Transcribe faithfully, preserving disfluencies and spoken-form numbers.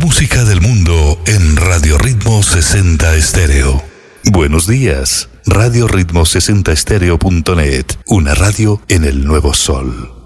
música del mundo en Radio Ritmo sesenta Estéreo. Buenos días, radio ritmo sesenta estéreo punto net, una radio en el nuevo sol.